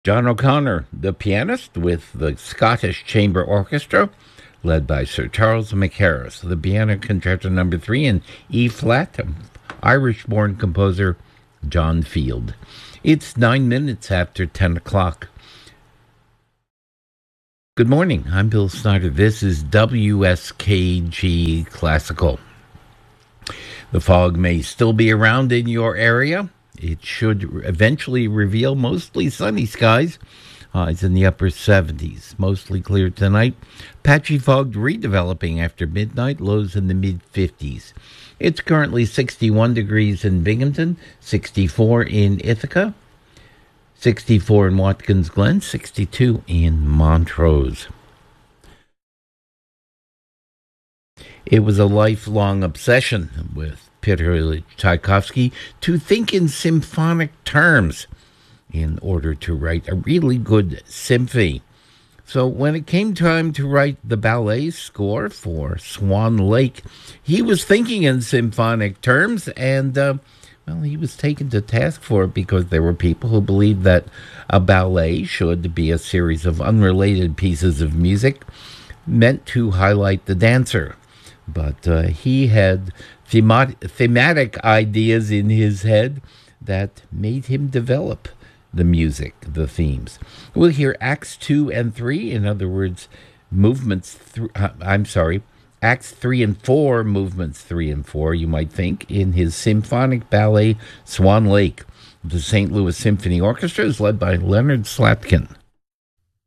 John O'Connor, the pianist, with the Scottish Chamber Orchestra, led by Sir Charles Mackerras. The Piano Concerto No. 3 in E-flat, Irish-born composer John Field. It's 9 minutes after 10 o'clock. Good morning, I'm Bill Snyder. This is WSKG Classical. The fog may still be around in your area. It should eventually reveal mostly sunny skies. Highs in the upper 70s. Mostly clear tonight. Patchy fog redeveloping after midnight. Lows in the mid-50s. It's currently 61 degrees in Binghamton, 64 in Ithaca, 64 in Watkins Glen, 62 in Montrose. It was a lifelong obsession with Pyotr Tchaikovsky to think in symphonic terms in order to write a really good symphony. So when it came time to write the ballet score for Swan Lake, he was thinking in symphonic terms, and he was taken to task for it because there were people who believed that a ballet should be a series of unrelated pieces of music meant to highlight the dancer. But he had thematic ideas in his head that made him develop the music, the themes. We'll hear Acts 2 and 3, in other words, Acts 3 and 4, movements 3 and 4, you might think, in his symphonic ballet Swan Lake. The St. Louis Symphony Orchestra is led by Leonard Slatkin.